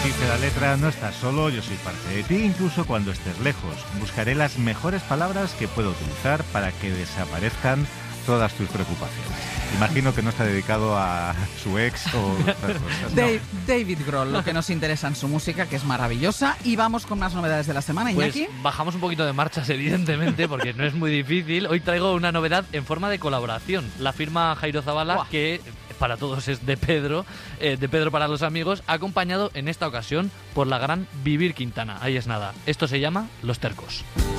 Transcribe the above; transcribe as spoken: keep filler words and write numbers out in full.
Dice la letra, no estás solo, yo soy parte de ti, incluso cuando estés lejos. Buscaré las mejores palabras que puedo utilizar para que desaparezcan todas tus preocupaciones. Imagino que no está dedicado a su ex o otras cosas. No. Dave, David Grohl, lo que nos interesa en su música, que es maravillosa. Y vamos con más novedades de la semana, Iñaki. Pues bajamos un poquito de marchas, evidentemente, porque no es muy difícil. Hoy traigo una novedad en forma de colaboración. La firma Jairo Zabala, Uah. que para todos es de Pedro, eh, de Pedro para los amigos, acompañado en esta ocasión por la gran Vivir Quintana. Ahí es nada. Esto se llama Los Tercos.